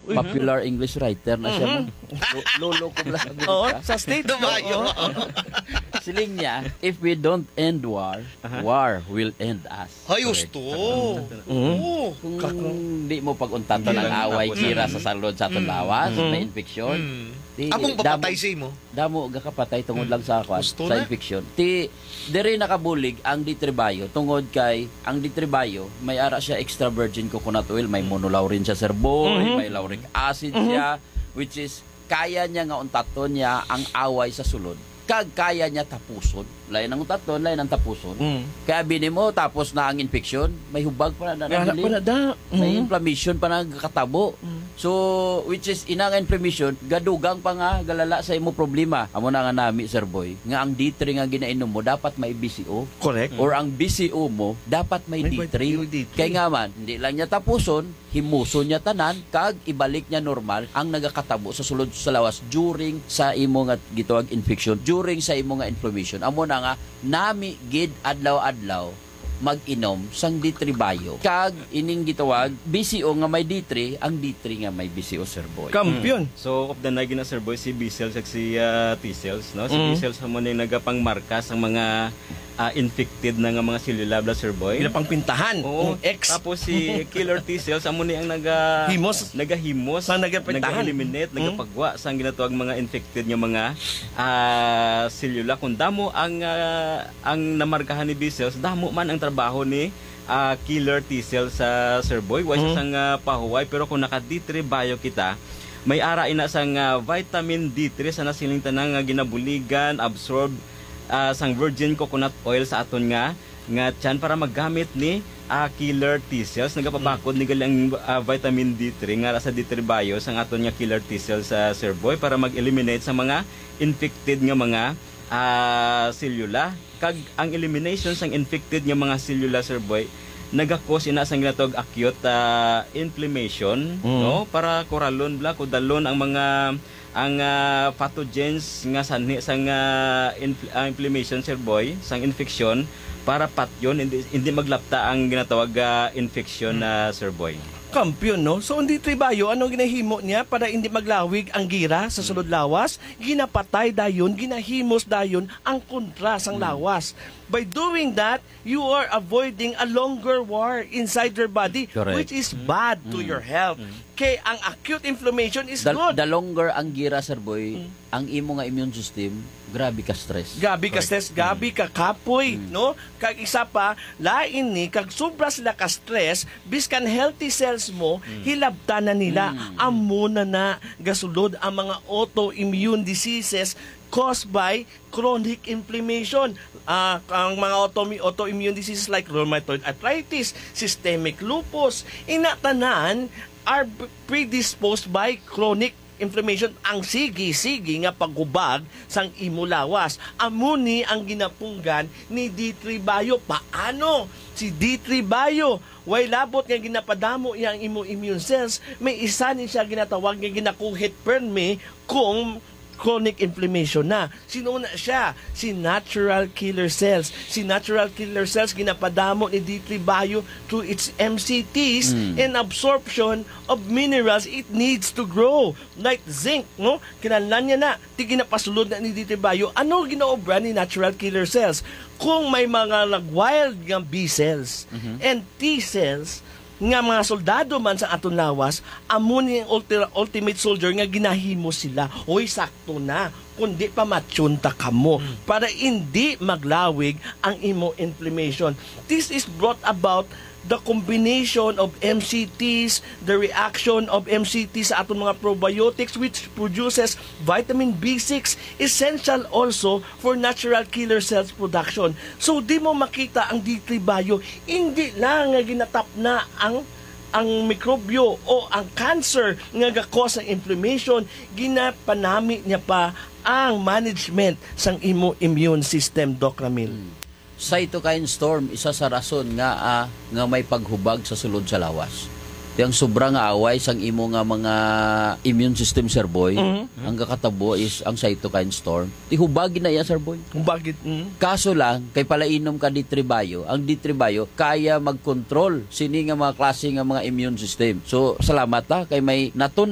Popular English writer na siya. Lolo ko lang. Oo, sa state. Dumayo. Siling niya, if we don't end war, war will end us. Ay, gusto. Oo. Kung di mo pag-untato ng away, kira sa salod sa atong lawas, may infection. Among papatay si mo. Damo gakapatay tungod lang sa Gusto sa na. infection. Diri nakabulig ang ditribayo tungod kay ang ditribayo may ara siya extra virgin coconut oil, may monolaurin siya sir boy, may lauric acid siya, which is kaya niya nga untaton niya ang away sa sulod. Kag kaya niya tapuson. Lain ang untaton, lain ang tapuson. Kaya bini mo tapos na ang infection, may hubag pa na may inflammation pa na katabo. So, which is inang inflammation, gadugang pa nga galala sa imo problema. Amo na nga nami, sir boy, nga ang D3 nga ginainom mo dapat may BCO. Correct. Or ang BCO mo dapat may D3. Kaya nga man, hindi lang niya tapuson, himuson niya tanan, kag ibalik niya normal ang nagakatabo sa sulod sa lawas during sa imo nga gitawag infection, during sa imo nga inflammation. Amo na nga nami gid adlaw-adlaw mag-inom sang D3 bayo. Kag ining gitawag BCO nga may D3, ang D3 nga may BCO sir boy. Kampiyon. So, of the naging na sir boy, si B-cells at si T-cells, no? Si B-cells mo na yung nagapangmarka sa mga infected na nga mga selula bla sir boy. Ginapang pintahan. Oo. X. Tapos si killer T-cells, amo ni ang Himos. nagahimos, Sa nagapintahan. nag-eliminate, nagapagwa sa ginatawag mga infected nga mga selula. Kung damo ang namarkahan ni B-cells, damo man ang trabaho ni killer T-cells sa sir boy. Why sa sang pahuway, pero kung naka D3 bio kita, may ara ina sang vitamin D3 sa nasiling tanang ginabuligan, absorb sang virgin coconut oil sa aton nga tiyan para maggamit ni killer T-cells. Nagapabakod ni galang vitamin D3 nga sa D3 bio sang aton nga killer T-cells sa sir boy para mag-eliminate sa mga infected nga mga selula. Kag ang elimination sang infected nga mga selula sir boy nagakos ina sang ginatawag acute inflammation, no, para koralon bla kudalon ang mga pathogens nga sanhi sang inflammation sir boy, sang infection para patyon hindi maglapta ang ginatawag infection na sir boy. Kampiyon, no? So, hindi tribayo, ano ginahimo niya para hindi maglawig ang gira sa sulod lawas? Ginapatay dayon, ginahimos dayon ang kontra sang lawas. By doing that, you are avoiding a longer war inside your body, Correct. which is bad to your health. Kaya ang acute inflammation is good. The longer ang gira sir boy, ang imo nga immune system, grabe ka stress. Gabi ka stress, gabi ka kapoy, no? Kag isa pa, lain ni, kag sobra sila ka stress, biskan healthy cells mo, hilabta na nila, amo na gasulod ang mga autoimmune diseases caused by chronic inflammation. Ang mga autoimmune diseases like rheumatoid arthritis, systemic lupus, inatanan are predisposed by chronic inflammation. Ang sige-sige nga paghubag sang imo lawas. Amuni ang ginapunggan ni D3 Bio. Paano? Si D3 Bio, way labot nga ginapadamo yang imo immune cells, may isa ni siya ginatawag nga ginakuhit perme kung chronic inflammation na. Sino na siya? Si natural killer cells. Si natural killer cells ginapadamo ni D3 Bio through its MCTs and absorption of minerals it needs to grow. Like zinc, no? Kinahanglan niya na. Di ginapasulod na ni D3 Bio. Ano ginaobra ni natural killer cells? Kung may mga wild nga B cells and T cells nga mga soldado man sa aton lawas, amo ni ultimate soldier nga ginahimo sila. Oy, sakto na. Kundi pa matsunta kamo para hindi maglawig ang imo inflammation. This is brought about the combination of MCTs, the reaction of MCTs sa atong mga probiotics which produces vitamin B6, essential also for natural killer cells production. So di mo makita ang D3 Bio, hindi lang nga ginatap na ang mikrobyo o ang cancer nga gakos ng inflammation, ginapanami niya pa ang management sang imo immune system, Doc Ramil. Cytokine storm, isa sa rason nga may paghubag sa sulod sa lawas. Yang sobrang away sang imo nga mga immune system sir boy, ang kakatabo is ang cytokine storm. Tihubagi na yan sir boy. Bakit? Kaso lang kay palainom ka D3 Bio, ang D3 Bio kaya mag-control sini nga mga klase nga mga immune system. So salamat kay may natun